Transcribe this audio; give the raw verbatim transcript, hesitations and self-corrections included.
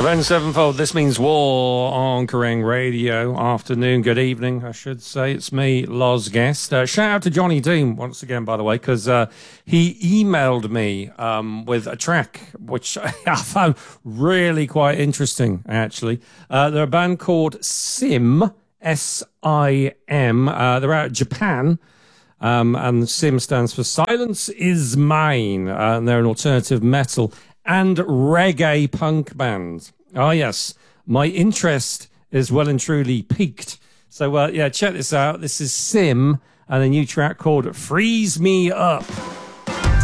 Avenged Sevenfold, this means war on Kerrang Radio. Afternoon, good evening, I should say. It's me, Loz Guest. Uh, shout out to Johnny Dean once again, by the way, because uh, he emailed me um, with a track which I found really quite interesting, actually. Uh, they're a band called Sim, S I M. Uh, they're out of Japan. Um, and SIM stands for Silence Is Mine. Uh, and they're an alternative metal and reggae punk band. Oh, yes. My interest is well and truly piqued. So, uh, yeah, check this out. This is Sim and a new track called Freeze Me Up.